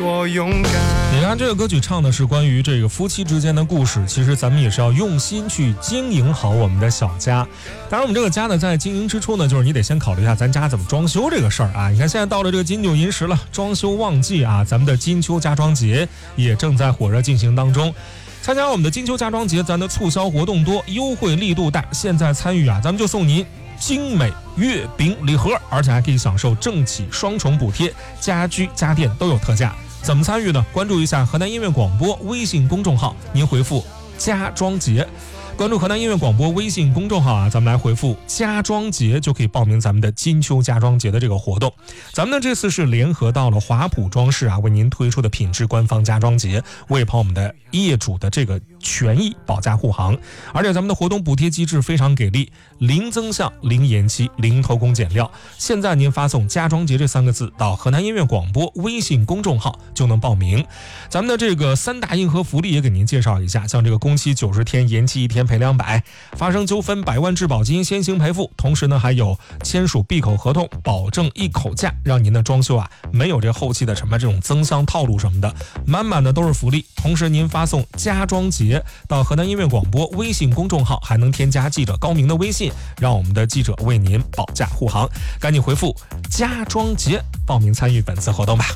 多勇敢。 你看这个歌曲唱的是关于这个夫妻之间的故事，其实咱们也是要用心去经营好我们的小家。当然我们这个家呢，在经营之初呢，就是你得先考虑一下咱家怎么装修这个事儿啊。你看现在到了这个金九银十了，装修旺季啊，咱们的金秋家装节也正在火热进行当中。参加我们的金秋家装节，咱的促销活动多，优惠力度大，现在参与啊，咱们就送您精美月饼礼盒，而且还可以享受政企双重补贴，家居家电都有特价。怎么参与呢？关注一下河南音乐广播微信公众号，您回复家装节，关注河南音乐广播微信公众号啊，咱们来回复家装节就可以报名咱们的金秋家装节的这个活动。咱们呢这次是联合到了华普装饰啊，为您推出的品质官方家装节，为跑我们的业主的这个权益保驾护航。而且咱们的活动补贴机制非常给力，零增项、零延期、零偷工减料。现在您发送家装节这3个字到河南音乐广播微信公众号就能报名。咱们的这个3大硬核福利也给您介绍一下，像这个工期90天，延期1天赔200，发生纠纷100万质保金先行赔付，同时呢还有签署闭口合同，保证一口价，让您的装修啊没有这后期的什么这种增箱套路什么的，满满的都是福利。同时您发送家装节到河南音乐广播微信公众号，还能添加记者高明的微信，让我们的记者为您保驾护航。赶紧回复家装节报名参与本次活动吧。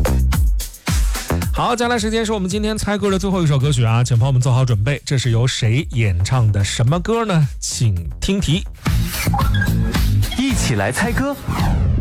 好，接下来时间是我们今天猜歌的最后一首歌曲啊，请朋友们做好准备，这是由谁演唱的什么歌呢？请听题。 一起来猜歌。